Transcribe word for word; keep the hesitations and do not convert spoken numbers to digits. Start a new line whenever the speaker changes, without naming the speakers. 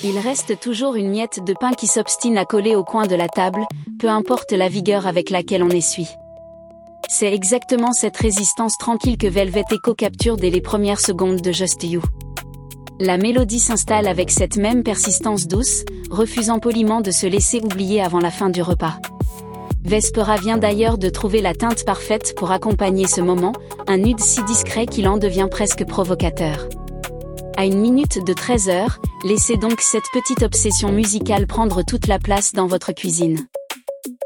Il reste toujours une miette de pain qui s'obstine à coller au coin de la table, peu importe la vigueur avec laquelle on essuie. C'est exactement cette résistance tranquille que Velvet Echo capture dès les premières secondes de Just You. La mélodie s'installe avec cette même persistance douce, refusant poliment de se laisser oublier avant la fin du repas. Vespera vient d'ailleurs de trouver la teinte parfaite pour accompagner ce moment, un nude si discret qu'il en devient presque provocateur. À une minute de treize heures, laissez donc cette petite obsession musicale prendre toute la place dans votre cuisine.